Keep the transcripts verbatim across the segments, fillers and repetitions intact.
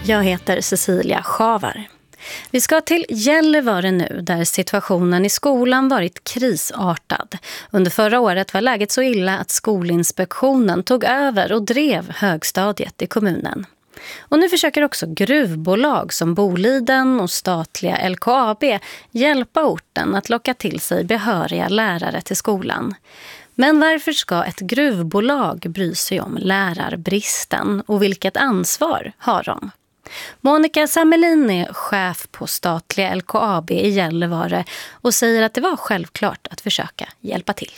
Jag heter Cecilia Schavar. Vi ska till Gällivare nu, där situationen i skolan varit krisartad. Under förra året var läget så illa att Skolinspektionen tog över och drev högstadiet i kommunen. Och nu försöker också gruvbolag som Boliden och statliga L K A B hjälpa orten att locka till sig behöriga lärare till skolan. Men varför ska ett gruvbolag bry sig om lärarbristen och vilket ansvar har de? Monica Samelin är chef på statliga L K A B i Gällivare och säger att det var självklart att försöka hjälpa till.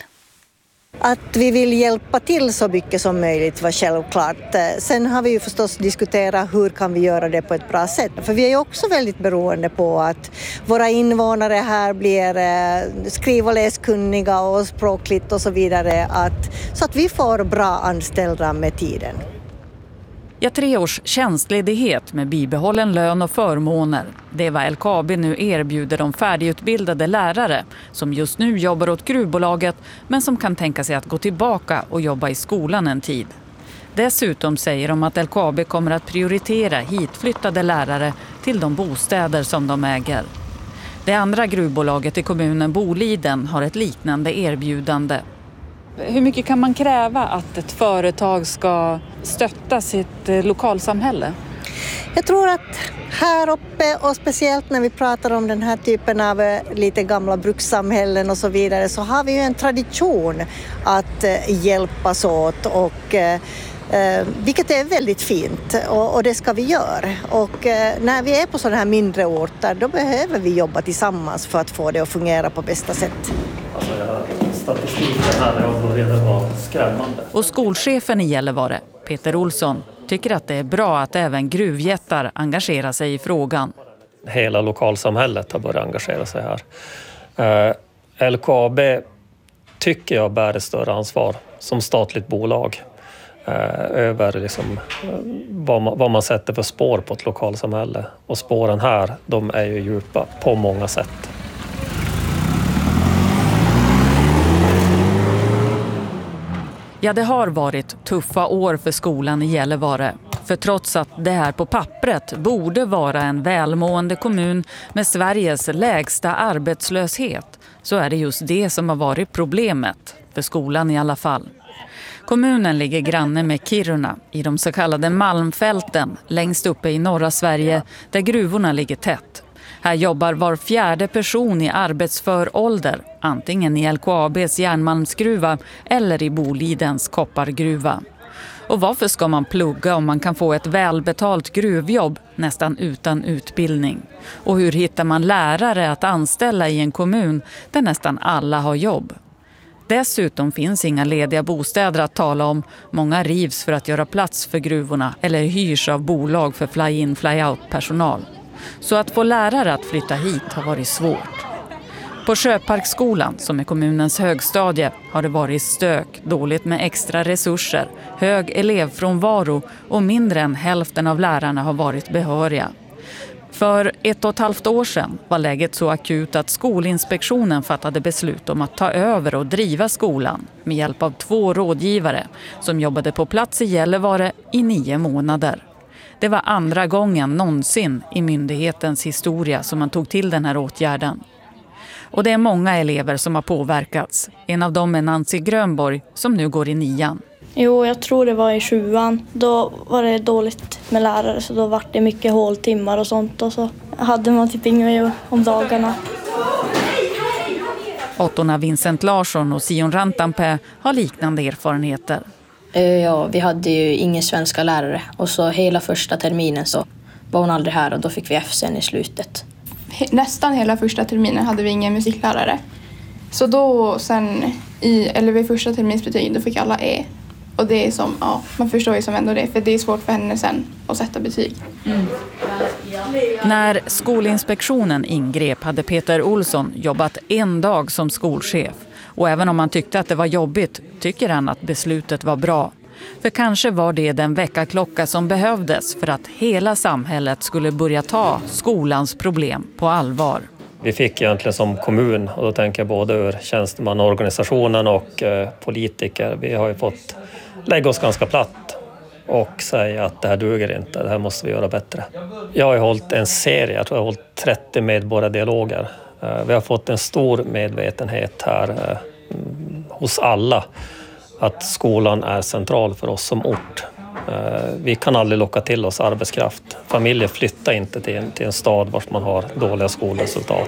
Att vi vill hjälpa till så mycket som möjligt var självklart. Sen har vi ju förstås diskuterat hur kan vi göra det på ett bra sätt. För vi är ju också väldigt beroende på att våra invånare här blir skriv- och läskunniga och språkligt och så vidare. Att, så att vi får bra anställda med tiden. Ja, tre års tjänstledighet med bibehållen lön och förmåner. Det är vad L K A B nu erbjuder de färdigutbildade lärare som just nu jobbar åt gruvbolaget men som kan tänka sig att gå tillbaka och jobba i skolan en tid. Dessutom säger de att L K A B kommer att prioritera hitflyttade lärare till de bostäder som de äger. Det andra gruvbolaget i kommunen Boliden har ett liknande erbjudande. Hur mycket kan man kräva att ett företag ska stötta sitt lokalsamhälle? Jag tror att här uppe och speciellt när vi pratar om den här typen av lite gamla brukssamhällen och så vidare så har vi ju en tradition att hjälpas åt och eh, vilket är väldigt fint och, och det ska vi göra. Och eh, när vi är på sådana här mindre orter då behöver vi jobba tillsammans för att få det att fungera på bästa sätt. Alltså jag har statistiken här och började vara skrämmande. Och skolchefen i Gällivare, Peter Olsson, tycker att det är bra att även gruvjättar engagerar sig i frågan. Hela lokalsamhället har börjat engagera sig här. Eh, L K A B tycker jag bär ett större ansvar som statligt bolag eh, över liksom, eh, vad, man, vad man sätter för spår på ett lokalsamhälle. Och spåren här, de är ju djupa på många sätt. Ja, det har varit tuffa år för skolan i Gällivare. För trots att det här på pappret borde vara en välmående kommun med Sveriges lägsta arbetslöshet så är det just det som har varit problemet, för skolan i alla fall. Kommunen ligger granne med Kiruna i de så kallade malmfälten längst uppe i norra Sverige där gruvorna ligger tätt. Här jobbar var fjärde person i arbetsför ålder, antingen i L K A B:s järnmalmsgruva eller i Bolidens koppargruva. Och varför ska man plugga om man kan få ett välbetalt gruvjobb nästan utan utbildning? Och hur hittar man lärare att anställa i en kommun där nästan alla har jobb? Dessutom finns inga lediga bostäder att tala om. Många rivs för att göra plats för gruvorna eller hyrs av bolag för fly-in, fly-out-personal. Så att få lärare att flytta hit har varit svårt. På Sjöparksskolan, som är kommunens högstadie, har det varit stök, dåligt med extra resurser, hög elevfrånvaro och mindre än hälften av lärarna har varit behöriga. För ett och ett halvt år sedan var läget så akut att Skolinspektionen fattade beslut om att ta över och driva skolan med hjälp av två rådgivare som jobbade på plats i Gällivare i nio månader. Det var andra gången någonsin i myndighetens historia som man tog till den här åtgärden. Och det är många elever som har påverkats. En av dem är Nancy Grönborg som nu går i nian. Jo, jag tror det var i sjuan. Då var det dåligt med lärare så då var det mycket håltimmar och sånt. Och så hade man typ inga om dagarna. Åttorna Vincent Larsson och Sion Rantampä har liknande erfarenheter. Ja, vi hade ju ingen svenska lärare och så hela första terminen så var hon aldrig här och då fick vi F sen i slutet. Nästan hela första terminen hade vi ingen musiklärare. Så då sen i, eller vid första terminsbetyg då fick alla E. Och det är som, ja, man förstår ju som ändå det för det är svårt för henne sen att sätta betyg. Mm. När Skolinspektionen ingrep hade Peter Olsson jobbat en dag som skolchef. Och även om han tyckte att det var jobbigt tycker han att beslutet var bra. För kanske var det den väckarklocka som behövdes för att hela samhället skulle börja ta skolans problem på allvar. Vi fick egentligen som kommun, och då tänker jag både ur tjänstemannaorganisationen och eh, politiker, vi har ju fått lägga oss ganska platt och säga att det här duger inte, det här måste vi göra bättre. Jag har hållit en serie, jag tror jag har hållit trettio medborgardialoger. Vi har fått en stor medvetenhet här hos alla att skolan är central för oss som ort. Vi kan aldrig locka till oss arbetskraft. Familjer flyttar inte till en, till en stad var man har dåliga skolresultat.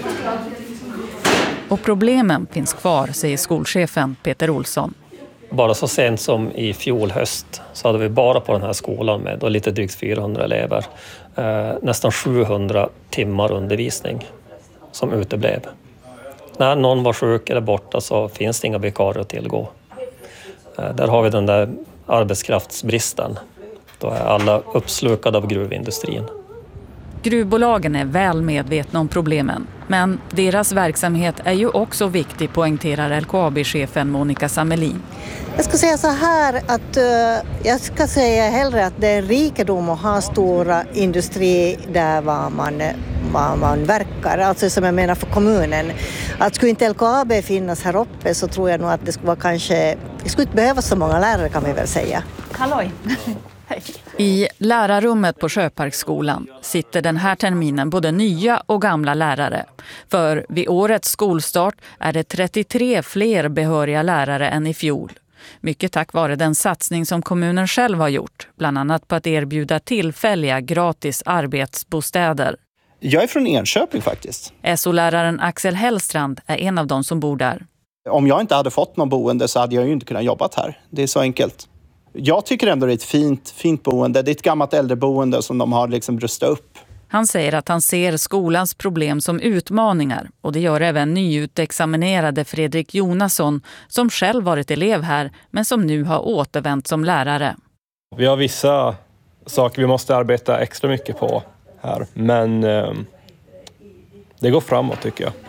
Och problemen finns kvar, säger skolchefen Peter Olsson. Bara så sent som i fjol höst så hade vi bara på den här skolan med då lite drygt fyrahundra elever eh, nästan sjuhundra timmar undervisning som uteblev. När någon var sjuk eller borta så finns det inga vikarier att tillgå. Eh, där har vi den där arbetskraftsbristen. Då är alla uppslukade av gruvindustrin. Gruvbolagen är väl medvetna om problemen, men deras verksamhet är ju också viktig, poängterar L K A B-chefen Monica Samelin. Jag ska säga så här att uh, jag ska säga hellre att det är rikedom att ha stora industri där var man, var man verkar, alltså som jag menar för kommunen. Att skulle inte L K A B finnas här uppe så tror jag nog att det skulle vara kanske, det skulle inte behövas så många lärare kan vi väl säga. Halloj! I lärarrummet på Sjöparksskolan sitter den här terminen både nya och gamla lärare. För vid årets skolstart är det trettiotre fler behöriga lärare än i fjol. Mycket tack vare den satsning som kommunen själv har gjort, bland annat på att erbjuda tillfälliga gratis arbetsbostäder. Jag är från Enköping faktiskt. S O-läraren Axel Hellstrand är en av de som bor där. Om jag inte hade fått någon boende så hade jag ju inte kunnat jobba här. Det är så enkelt. Jag tycker ändå det är ett fint, fint boende. Det är ett gammalt äldreboende som de har liksom rustat upp. Han säger att han ser skolans problem som utmaningar. Och det gör även nyutexaminerade Fredrik Jonasson som själv varit elev här men som nu har återvänt som lärare. Vi har vissa saker vi måste arbeta extra mycket på här. Men eh, det går framåt tycker jag.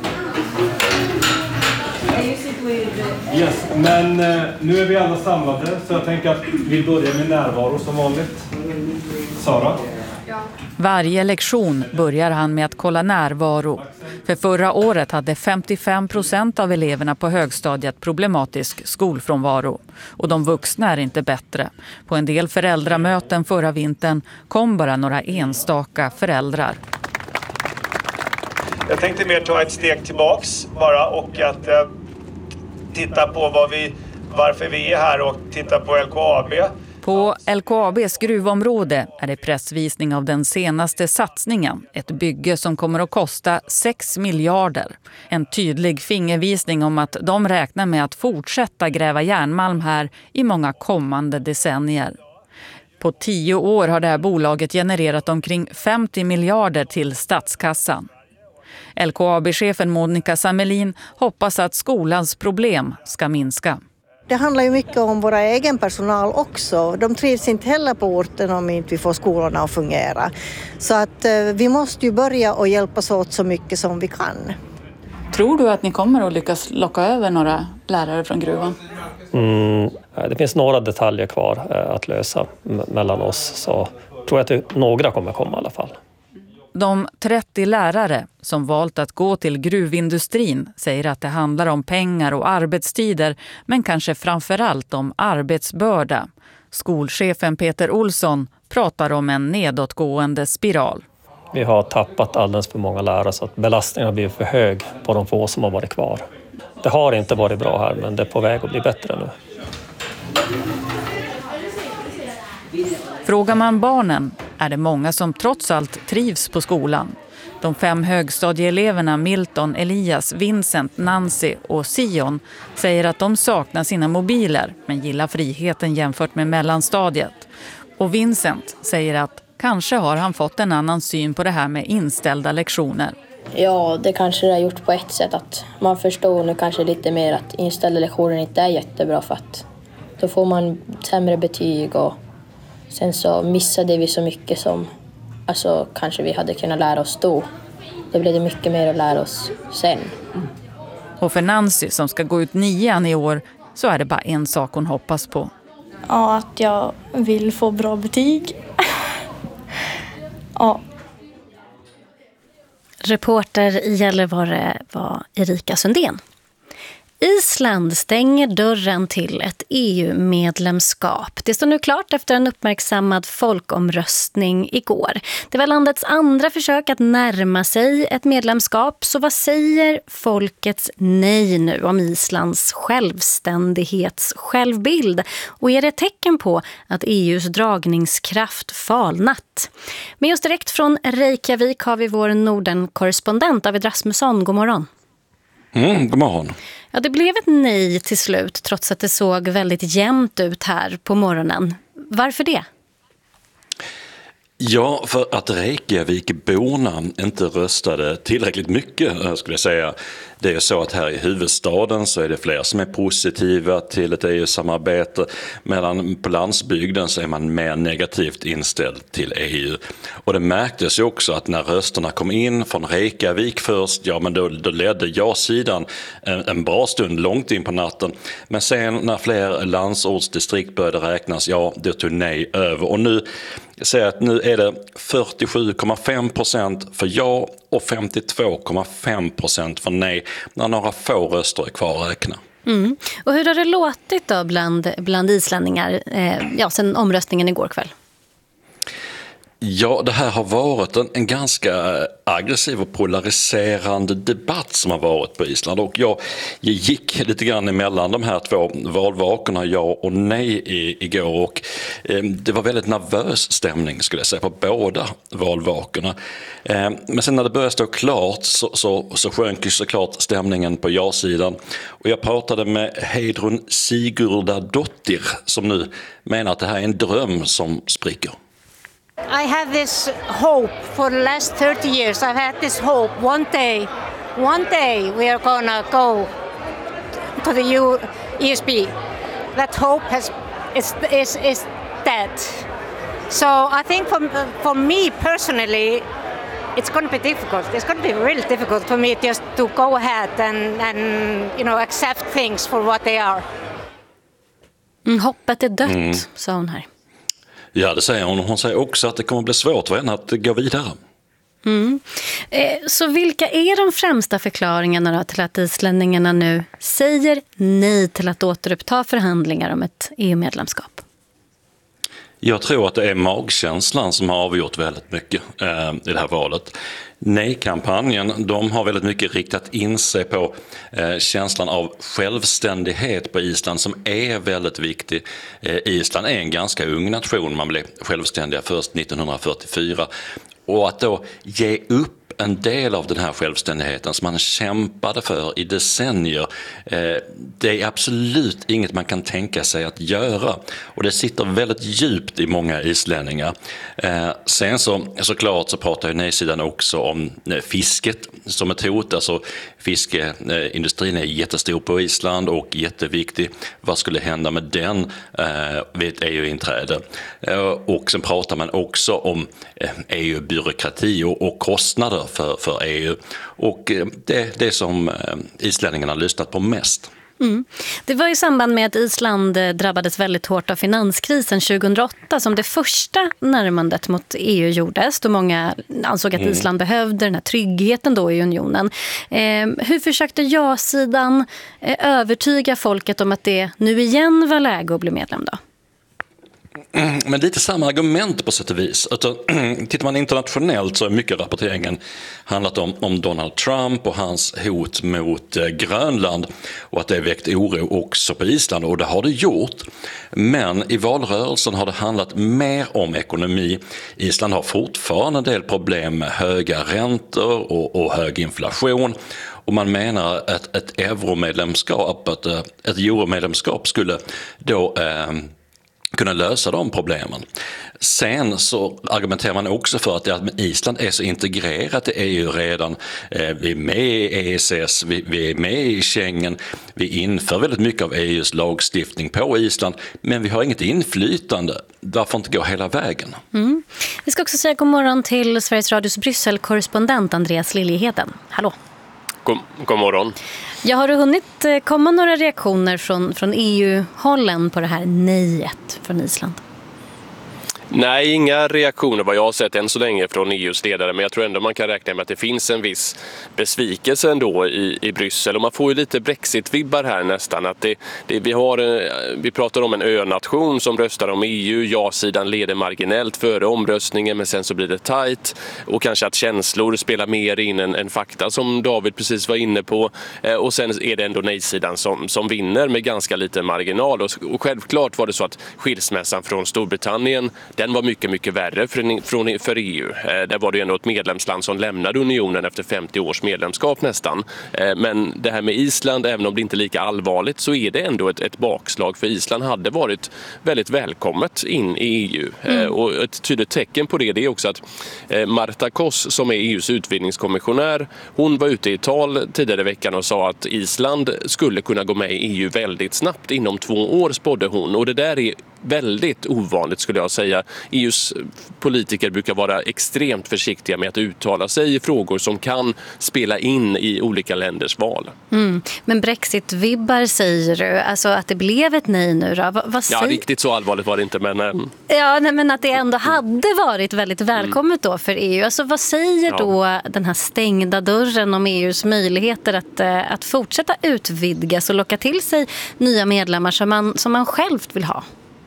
Yes, men eh, nu är vi alla samlade så jag tänker att vi börjar med närvaro som vanligt. Sara? Ja. Varje lektion börjar han med att kolla närvaro. För förra året hade femtiofem procent av eleverna på högstadiet problematisk skolfrånvaro. Och de vuxna är inte bättre. På en del föräldramöten förra vintern kom bara några enstaka föräldrar. Jag tänkte mer ta ett steg tillbaks bara och att eh, titta på vad vi, varför vi är här och titta på L K A B. På L K A B:s gruvområde är det pressvisning av den senaste satsningen. Ett bygge som kommer att kosta sex miljarder. En tydlig fingervisning om att de räknar med att fortsätta gräva järnmalm här i många kommande decennier. På tio år har det här bolaget genererat omkring femtio miljarder till statskassan. L K A B-chefen Monica Samelin hoppas att skolans problem ska minska. Det handlar ju mycket om våra egen personal också. De trivs inte heller på orten om inte vi får skolorna att fungera. Så att eh, vi måste ju börja och hjälpas åt så mycket som vi kan. Tror du att ni kommer att lyckas locka över några lärare från gruvan? Mm, det finns några detaljer kvar eh, att lösa m- mellan oss. Så jag tror att det, några kommer komma i alla fall. De trettio lärare som valt att gå till gruvindustrin säger att det handlar om pengar och arbetstider, men kanske framförallt om arbetsbörda. Skolchefen Peter Olsson pratar om en nedåtgående spiral. Vi har tappat alldeles för många lärare så att belastningen har blivit för hög på de få som har varit kvar. Det har inte varit bra här, men det är på väg att bli bättre nu. Frågar man barnen är det många som trots allt trivs på skolan. De fem högstadieeleverna Milton, Elias, Vincent, Nancy och Sion säger att de saknar sina mobiler men gillar friheten jämfört med mellanstadiet. Och Vincent säger att kanske har han fått en annan syn på det här med inställda lektioner. Ja, det kanske det har gjort på ett sätt att man förstår nu kanske lite mer att inställda lektioner inte är jättebra för att då får man sämre betyg och sen så missade vi så mycket som alltså, kanske vi hade kunnat lära oss då. Det blev det mycket mer att lära oss sen. Och för Nancy som ska gå ut nian i år så är det bara en sak hon hoppas på. Ja, att jag vill få bra betyg. Ja. Reporter i Gällivare var Erika Sundén. Island stänger dörren till ett E U-medlemskap. Det står nu klart efter en uppmärksammad folkomröstning igår. Det var landets andra försök att närma sig ett medlemskap. Så vad säger folkets nej nu om Islands självständighets självbild? Och är det ett tecken på att E U:s dragningskraft falnat? Med oss direkt från Reykjavik har vi vår Norden-korrespondent David Rasmusson. God morgon. Mm, god morgon. Ja, det blev ett nej till slut trots att det såg väldigt jämnt ut här på morgonen. Varför det? Ja, för att Reykjavikborna inte röstade tillräckligt mycket, skulle jag säga. Det är ju så att här i huvudstaden så är det fler som är positiva till ett E U-samarbete, medan på landsbygden så är man mer negativt inställd till E U. Och det märktes ju också att när rösterna kom in från Reykjavik först, ja men då, då ledde ja-sidan en, en bra stund långt in på natten. Men sen när fler landsortsdistrikt började räknas, ja det tog nej över. Och nu säger jag att nu är det fyrtiosju komma fem procent för ja och femtiotvå komma fem procent för nej när några få röster är kvar att räkna. Mm. Och hur har det låtit då bland, bland islänningar eh, ja, sen omröstningen igår kväll? Ja, det här har varit en, en ganska aggressiv och polariserande debatt som har varit på Island. Och jag, jag gick lite grann emellan de här två valvakorna, ja och nej, i, igår. Och eh, det var väldigt nervös stämning skulle jag säga på båda valvakorna. Eh, men sen när det började stå klart så, så, så sjönk ju såklart stämningen på ja-sidan. Och jag pratade med Heidrun Sigurdardottir som nu menar att det här är en dröm som spricker. I have this hope for the last thirty years. I've had this hope. One day, one day we are gonna go to the E S B. That hope has is is is dead. So I think for for me personally, it's going to be difficult. It's going to be really difficult for me just to go ahead and and you know accept things for what they are. Mm, hoppet är dött, mm. sa hon här. Ja, det säger hon. Hon säger också att det kommer att bli svårt för henne att gå vidare. Mm. Eh, så vilka är de främsta förklaringarna då till att islänningarna nu säger nej till att återuppta förhandlingar om ett E U-medlemskap? Jag tror att det är magkänslan som har avgjort väldigt mycket eh, i det här valet. Nej-kampanjen, de har väldigt mycket riktat in sig på eh, känslan av självständighet på Island som är väldigt viktig. Eh, Island är en ganska ung nation, man blev självständiga först nittonhundrafyrtiofyra. Och att då ge upp en del av den här självständigheten som man kämpade för i decennier, eh, det är absolut inget man kan tänka sig att göra. Och det sitter väldigt djupt i många islänningar. Eh, sen så såklart så pratar ju nej-sidan också om eh, fisket som ett hot. Alltså fiskeindustrin är jättestor på Island och jätteviktig. Vad skulle hända med den eh, vid ett E U-inträde? Eh, och sen pratar man också om eh, E U-byråkrati och, och kostnader För, för E U. Och det är det som islänningarna har lyssnat på mest. Mm. Det var i samband med att Island drabbades väldigt hårt av finanskrisen tjugohundraåtta som det första närmandet mot E U gjordes. Då många ansåg att Island mm. behövde den här tryggheten då i unionen. Eh, hur försökte ja-sidan eh, övertyga folket om att det nu igen var läge att bli medlem då? Men lite samma argument på sätt och vis. Tittar man internationellt så är mycket rapporteringen handlat om, om Donald Trump och hans hot mot eh, Grönland och att det väckt oro också på Island, och det har det gjort. Men i valrörelsen har det handlat mer om ekonomi. Island har fortfarande en del problem med höga räntor och, och hög inflation. Och man menar att ett euromedlemskap, att ett euromedlemskap skulle då eh, kunna lösa de problemen. Sen så argumenterar man också för att Island är så integrerat i E U redan. Vi är med i E S S, vi är med i Schengen, vi inför väldigt mycket av E U:s lagstiftning på Island, men vi har inget inflytande. Varför inte gå hela vägen? Mm. Vi ska också säga god morgon till Sveriges Radios Bryssel-korrespondent Andreas Liljeheden. Hallå! God, god morgon. Jag har du hunnit komma några reaktioner från, från E U-hållen på det här nejet från Island? Nej, inga reaktioner vad jag har sett än så länge från E U:s ledare, men jag tror ändå man kan räkna med att det finns en viss besvikelse ändå i, i Bryssel, och man får ju lite Brexit-vibbar här nästan. Att det, det, vi, har, vi pratar om en ö-nation som röstar om E U, ja-sidan leder marginellt före omröstningen, men sen så blir det tajt, och kanske att känslor spelar mer in än, än fakta som David precis var inne på, och sen är det ändå nej-sidan som, som vinner med ganska lite marginal, och, och självklart var det så att skilsmässan från Storbritannien, den var mycket, mycket värre för, för, för E U. Eh, där var det ändå ett medlemsland som lämnade unionen efter femtio års medlemskap nästan. Eh, men det här med Island, även om det inte är lika allvarligt, så är det ändå ett, ett bakslag. För Island hade varit väldigt välkommet in i E U. Eh, mm. Och ett tydligt tecken på det, det är också att eh, Marta Koss, som är E U:s utvidgningskommissionär, hon var ute i tal tidigare i veckan och sa att Island skulle kunna gå med i E U väldigt snabbt. Inom två år spådde hon. Och det där är väldigt ovanligt, skulle jag säga. E U:s politiker brukar vara extremt försiktiga med att uttala sig i frågor som kan spela in i olika länders val. Mm. Men Brexit-vibbar säger du, alltså att det blev ett nej nu då? Va, vad säger... Ja, riktigt så allvarligt var det inte, men... Mm. Ja, nej, men att det ändå hade varit väldigt välkommet då för E U. Alltså vad säger ja. då den här stängda dörren om E U:s möjligheter att, att fortsätta utvidgas och locka till sig nya medlemmar som man, som man själv vill ha?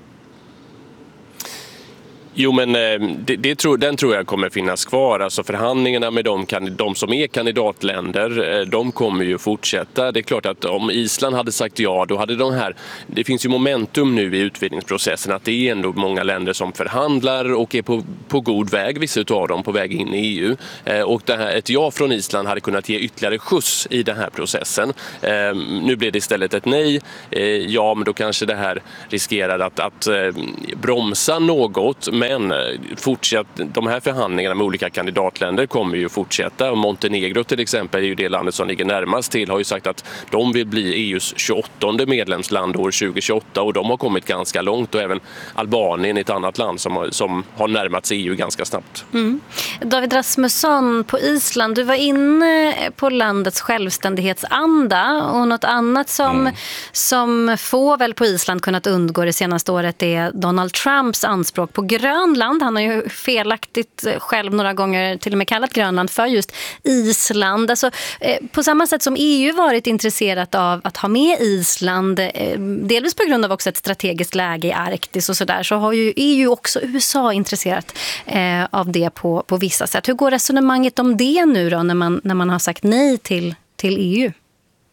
Jo, men det, det tror, den tror jag kommer finnas kvar. Alltså förhandlingarna med de, de som är kandidatländer, de kommer ju fortsätta. Det är klart att om Island hade sagt ja, då hade de här... Det finns ju momentum nu i utvidgningsprocessen att det är ändå många länder som förhandlar och är på, på god väg, vissa av dem på väg in i E U. Och det här, ett ja från Island hade kunnat ge ytterligare skjuts i den här processen. Nu blir det istället ett nej. Ja, men då kanske det här riskerar att, att bromsa något. Men fortsatt, de här förhandlingarna med olika kandidatländer kommer ju fortsätta. Montenegro till exempel är ju det landet som ligger närmast till, har ju sagt att de vill bli E U:s tjugoåttonde medlemsland år tjugo tjugoåtta, och de har kommit ganska långt, och även Albanien är ett annat land som har, som har närmat sig E U ganska snabbt. Mm. David Rasmusson på Island, du var inne på landets självständighetsanda, och något annat som, mm. som få väl på Island kunnat undgå det senaste året är Donald Trumps anspråk på Grönland. Han har ju felaktigt själv några gånger till och med kallat Grönland för just Island. Alltså, eh, på samma sätt som E U varit intresserat av att ha med Island, eh, delvis på grund av också ett strategiskt läge i Arktis och sådär, så har ju E U också U S A intresserat eh, av det på, på vissa sätt. Hur går resonemanget om det nu då när man, när man har sagt nej till, till E U?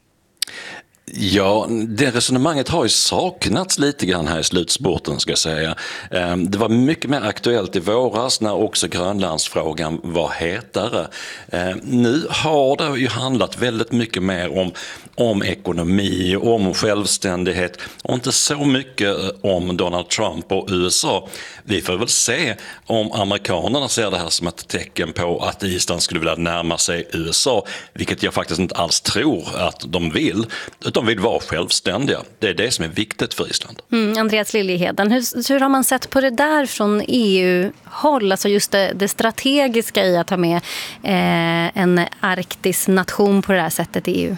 Ja, det resonemanget har ju saknats lite grann här i slutspurten, ska jag säga. Det var mycket mer aktuellt i våras när också Grönlandsfrågan var hetare. Nu har det ju handlat väldigt mycket mer om, om ekonomi, om självständighet och inte så mycket om Donald Trump och U S A. Vi får väl se om amerikanerna ser det här som ett tecken på att Island skulle vilja närma sig U S A, vilket jag faktiskt inte alls tror att de vill. De vill vara självständiga. Det är det som är viktigt för Island. Mm, Andreas Liljeheden, hur, hur har man sett på det där från E U-håll? Alltså just det, det strategiska i att ha med eh, en arktisk nation på det här sättet i E U?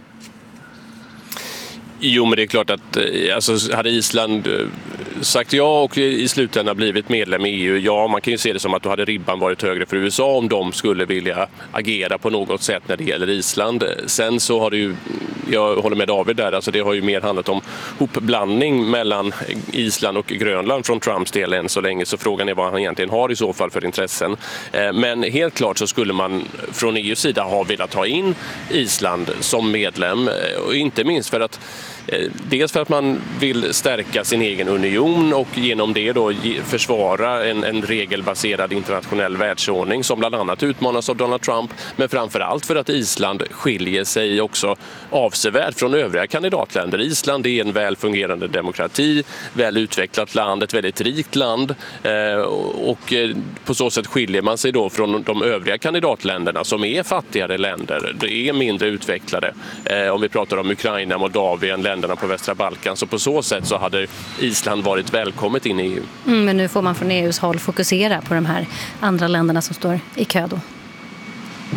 Jo, men det är klart att alltså, hade Island sagt ja och i slutändan blivit medlem i E U, ja, man kan ju se det som att då hade ribban varit högre för U S A om de skulle vilja agera på något sätt när det gäller Island. Sen så har det ju, jag håller med David där, alltså det har ju mer handlat om hopblandning mellan Island och Grönland från Trumps del än så länge, så frågan är vad han egentligen har i så fall för intressen. Men helt klart så skulle man från E U:s sida ha velat ta in Island som medlem, och inte minst för att dels för att man vill stärka sin egen union och genom det då försvara en, en regelbaserad internationell världsordning som bland annat utmanas av Donald Trump, men framförallt för att Island skiljer sig också avsevärt från övriga kandidatländer. Island är en väl fungerande demokrati, väl utvecklat land, ett väldigt rikt land, och på så sätt skiljer man sig då från de övriga kandidatländerna som är fattigare länder, det är mindre utvecklade. Om vi pratar om Ukraina, Moldavien, länderna på västra Balkan, så på så sätt så hade Island varit välkommet in i E U. Mm, men nu får man från E U:s håll fokusera på de här andra länderna som står i kö då.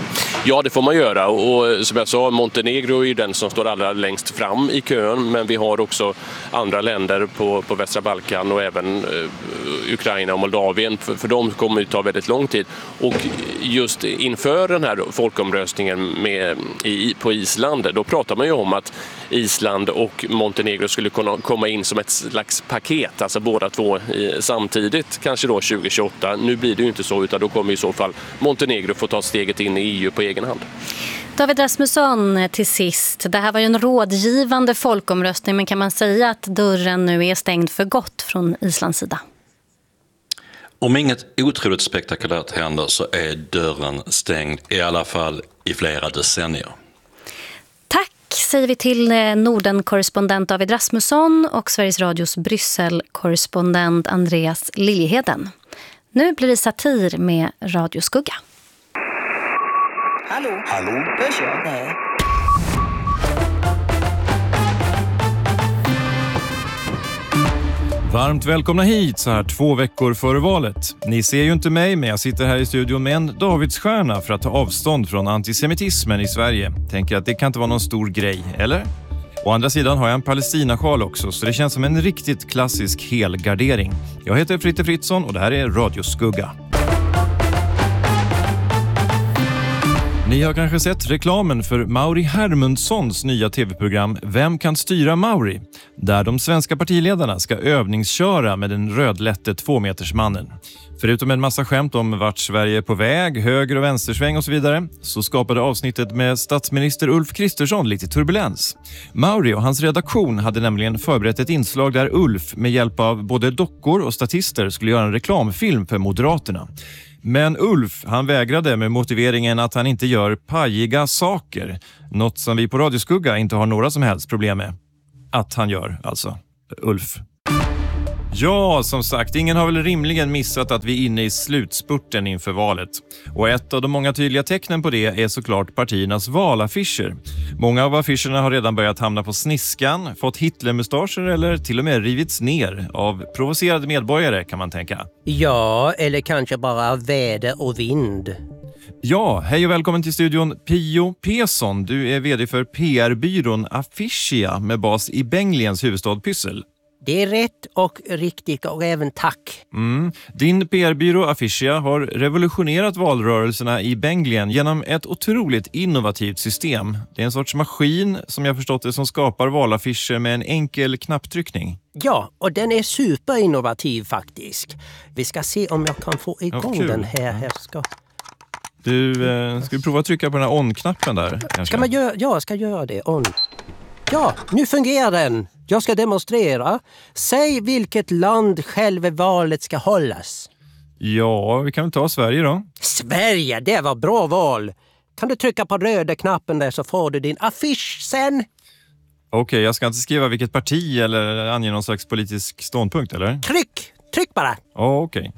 Ja, det får man göra och som jag sa, Montenegro är ju den som står allra längst fram i kön, men vi har också andra länder på, på västra Balkan och även eh, Ukraina och Moldavien, för, för de kommer ju ta väldigt lång tid. Och just inför den här folkomröstningen med, i, på Island, då pratar man ju om att Island och Montenegro skulle kunna komma in som ett slags paket, alltså båda två i, samtidigt, kanske då tjugo tjugoåtta. Nu blir det ju inte så, utan då kommer i så fall Montenegro få ta steget in i E U på egen hand. David Rasmusson, till sist. Det här var ju en rådgivande folkomröstning, men kan man säga att dörren nu är stängd för gott från Islands sida? Om inget otroligt spektakulärt händer så är dörren stängd, i alla fall i flera decennier. Tack säger vi till Norden-korrespondent David Rasmusson och Sveriges Radios Bryssel-korrespondent Andreas Liljeheden. Nu blir det satir med Radioskugga. Hallå? Hallå? Hörs jag? Nej. Varmt välkomna hit så här två veckor före valet. Ni ser ju inte mig, men jag sitter här i studion med en Davidsstjärna för att ta avstånd från antisemitismen i Sverige. Tänker att det kan inte vara någon stor grej, eller? Å andra sidan har jag en Palestinasjal också, så det känns som en riktigt klassisk helgardering. Jag heter Fritte Fritzson och det här är Radioskugga. Ni har kanske sett reklamen för Mauri Hermundssons nya tv-program Vem kan styra Mauri? Där de svenska partiledarna ska övningsköra med den rödlätte tvåmetersmannen. Förutom en massa skämt om vart Sverige är på väg, höger- och vänstersväng och så vidare, så skapade avsnittet med statsminister Ulf Kristersson lite turbulens. Mauri och hans redaktion hade nämligen förberett ett inslag där Ulf med hjälp av både dockor och statister skulle göra en reklamfilm för Moderaterna. Men Ulf, han vägrade med motiveringen att han inte gör pajiga saker. Något som vi på Radioskugga inte har några som helst problem med. Att han gör, alltså. Ulf. Ja, som sagt, ingen har väl rimligen missat att vi är inne i slutspurten inför valet. Och ett av de många tydliga tecknen på det är såklart partiernas valaffischer. Många av affischerna har redan börjat hamna på sniskan, fått Hitlermustascher eller till och med rivits ner av provocerade medborgare, kan man tänka. Ja, eller kanske bara väder och vind. Ja, hej och välkommen till studion Pio Pesson. Du är vd för P R-byrån Afficia med bas i Bengliens huvudstad Pyssel. Det är rätt och riktigt och även tack. Mm. Din P R-byrå Afficia har revolutionerat valrörelserna i Benglien genom ett otroligt innovativt system. Det är en sorts maskin som jag förstått det som skapar valaffischer med en enkel knapptryckning. Ja, och den är superinnovativ faktiskt. Vi ska se om jag kan få igång ja, den här. här ska... Du, eh, ska vi prova att trycka på den här on-knappen där? Kanske? Ska man göra, ja, jag ska göra det. On. Ja, nu fungerar den. Jag ska demonstrera. Säg vilket land själva valet ska hållas. Ja, vi kan väl ta Sverige då. Sverige, det var bra val. Kan du trycka på röda knappen där så får du din affisch sen. Okej, okay, jag ska inte skriva vilket parti eller ange någon slags politisk ståndpunkt, eller? Tryck! Tryck bara! Ja, okej. Okay.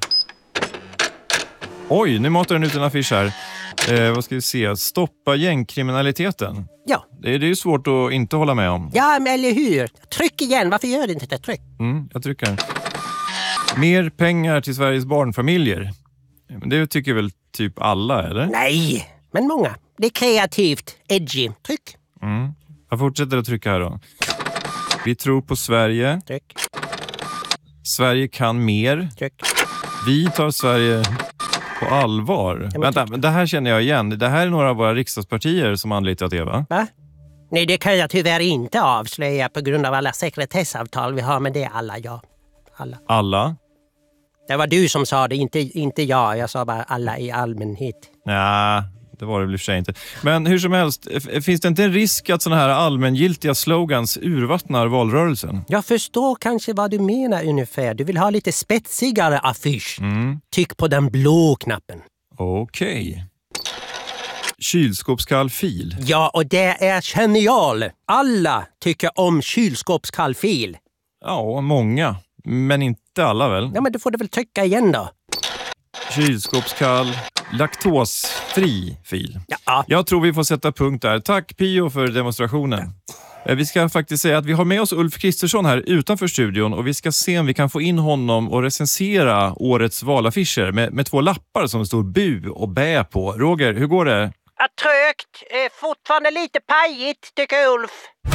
Oj, nu matar den ut en affisch här. Eh, vad ska vi se? Stoppa gängkriminaliteten. Ja. Det är, det är ju svårt att inte hålla med om. Ja, men eller hur? Tryck igen. Varför gör du inte det? Tryck. Mm, jag trycker. Mer pengar till Sveriges barnfamiljer. Det tycker väl typ alla, eller? Nej, men många. Det är kreativt. Edgy. Tryck. Mm. Jag fortsätter att trycka här då. Vi tror på Sverige. Tryck. Sverige kan mer. Tryck. Vi tar Sverige... på allvar. Ja, Vänta, det här känner jag igen. Det här är några av våra riksdagspartier som anlitat det, va? Va? Nej, det kan jag tyvärr inte avslöja på grund av alla sekretessavtal vi har med det alla, ja. Alla. Alla? Det var du som sa det, inte, inte jag. Jag sa bara alla i allmänhet. Ja, det var det väl i och för sig inte. Men hur som helst, finns det inte en risk att såna här allmängiltiga slogans urvattnar valrörelsen? Jag förstår kanske vad du menar ungefär. Du vill ha lite spetsigare affisch. Mm. Tryck på den blå knappen. Okej. Okay. Kylskåpskall fil. Ja, och det är genial. Alla tycker om kylskåpskall fil. Ja, många. Men inte alla väl? Ja, men du får det väl trycka igen då. Kylskåpskall, laktosfri fil. Ja. Jag tror vi får sätta punkt där. Tack Pio för demonstrationen. Vi ska faktiskt säga att vi har med oss Ulf Kristersson här utanför studion och vi ska se om vi kan få in honom och recensera årets valaffischer med, med två lappar som står bu och bä på. Roger, hur går det? Ja, trögt. Eh, fortfarande lite pajigt, tycker Ulf.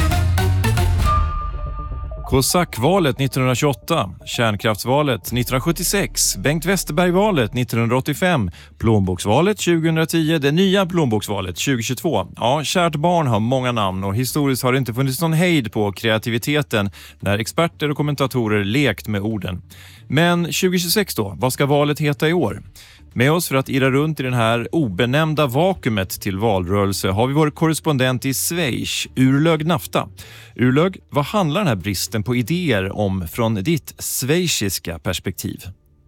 Kosackvalet nittonhundratjugoåtta, kärnkraftsvalet nittonhundrasjuttiosex, Bengt Westerberg-valet nittonhundraåttiofem, plånboksvalet tjugohundratio, det nya plånboksvalet tjugohundratjugotvå. Ja, kärt barn har många namn och historiskt har det inte funnits någon hejd på kreativiteten när experter och kommentatorer lekt med orden. Men tjugohundratjugosex då, vad ska valet heta i år? Med oss för att irra runt i den här obenämnda vakuumet till valrörelse har vi vår korrespondent i Schweiz, Urlög Nafta. Urlög, vad handlar den här bristen på idéer om från ditt schweiziska perspektiv?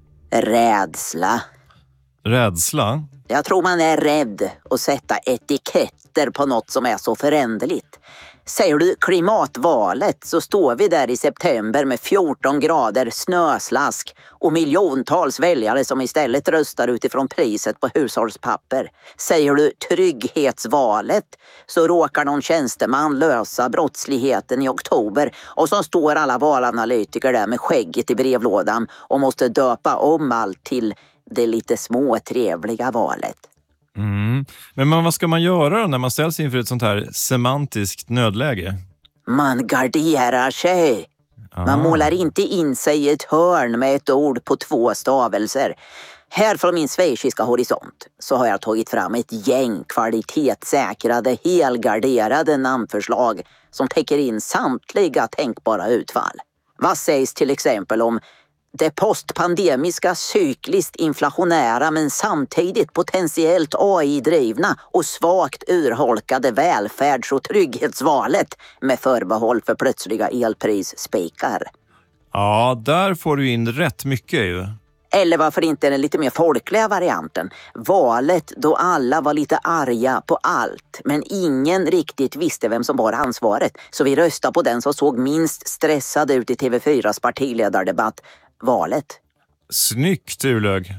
Rädsla. Rädsla? Jag tror man är rädd att sätta etiketter på något som är så föränderligt. Säger du klimatvalet så står vi där i september med fjorton grader snöslask och miljontals väljare som istället röstar utifrån priset på hushållspapper. Säger du trygghetsvalet så råkar någon tjänsteman lösa brottsligheten i oktober och så står alla valanalytiker där med skägget i brevlådan och måste döpa om allt till det lite småtrevliga valet. Mm. Men vad ska man göra när man ställs inför ett sånt här semantiskt nödläge? Man garderar sig. Ah. Man målar inte in sig i ett hörn med ett ord på två stavelser. Här från min schweiziska horisont så har jag tagit fram ett gäng kvalitetssäkrade, helgarderade namnförslag som täcker in samtliga tänkbara utfall. Vad sägs till exempel om det postpandemiska cykliskt inflationära men samtidigt potentiellt A I-drivna och svagt urholkade välfärds- och trygghetsvalet med förbehåll för plötsliga elprisspikar? Ja, där får du in rätt mycket ju. Eller varför inte den lite mer folkliga varianten? Valet då alla var lite arga på allt men ingen riktigt visste vem som bar ansvaret. Så vi röstade på den som såg minst stressad ut i T V fyras partiledardebatt. Valet. Snyggt, Urlög.